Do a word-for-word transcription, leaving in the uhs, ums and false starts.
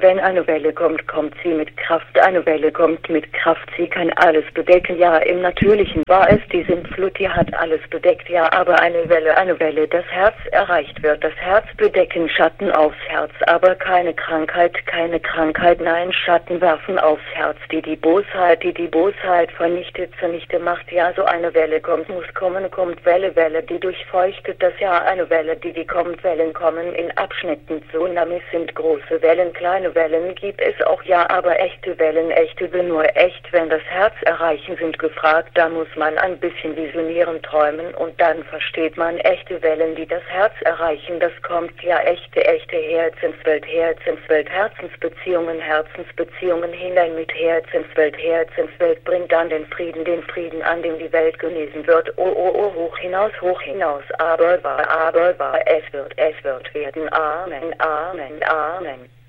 Wenn eine Welle kommt, kommt sie mit Kraft. Eine Welle kommt mit Kraft, sie kann alles bedecken. Ja, im Natürlichen war es die Sintflut, die hat alles bedeckt. Ja, aber eine Welle, eine Welle, das Herz erreicht wird. Das Herz bedecken, Schatten aufs Herz, aber keine Krankheit, keine Krankheit. Nein, Schatten werfen aufs Herz, die die Bosheit, die die Bosheit vernichtet, zunichte macht. Ja, so eine Welle kommt, muss kommen, kommt Welle, Welle, die durchfeuchtet das Jahr. Eine Welle, die die kommt, Wellen kommen in Abschnitten. Tsunamis sind große Wellen, kleine Wellen gibt es auch, ja, aber echte Wellen, echte will nur echt, wenn das Herz erreichen, sind gefragt. Da muss man ein bisschen visionieren, träumen und dann versteht man echte Wellen, die das Herz erreichen. Das kommt ja echte, echte Herzenswelt, Herzenswelt, Herzensbeziehungen, Herzensbeziehungen hinein mit Herzenswelt, Herzenswelt bringt dann den Frieden, den Frieden, an dem die Welt genesen wird. Oh, oh, oh, hoch hinaus, hoch hinaus, aber war, aber war, es wird, es wird werden. Amen, Amen, Amen.